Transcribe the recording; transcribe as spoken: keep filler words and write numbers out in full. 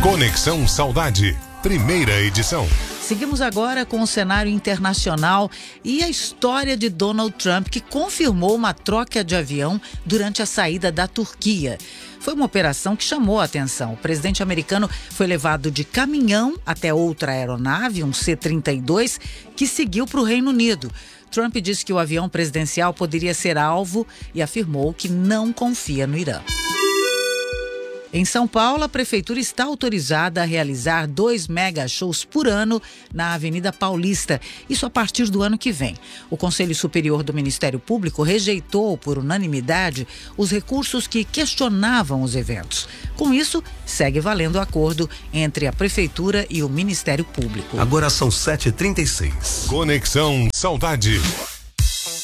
Conexão Saudade, primeira edição. Seguimos agora com o cenário internacional e a história de Donald Trump, que confirmou uma troca de avião durante a saída da Turquia. Foi uma operação que chamou a atenção. O presidente americano foi levado de caminhão até outra aeronave, um C trinta e dois, que seguiu para o Reino Unido. Trump disse que o avião presidencial poderia ser alvo e afirmou que não confia no Irã. Em São Paulo, a prefeitura está autorizada a realizar dois mega shows por ano na Avenida Paulista, isso a partir do ano que vem. O Conselho Superior do Ministério Público rejeitou, por unanimidade, os recursos que questionavam os eventos. Com isso, segue valendo o acordo entre a prefeitura e o Ministério Público. Agora são sete e trinta e seis. Conexão Saudade.